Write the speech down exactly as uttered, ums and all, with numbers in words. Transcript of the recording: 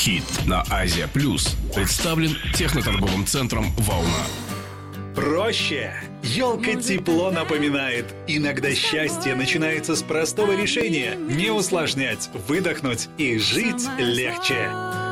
Хит на Азия Плюс представлен техноторговым центром «Волна». Проще. Елка тепло напоминает. Иногда счастье начинается с простого решения. Не усложнять, выдохнуть и жить легче.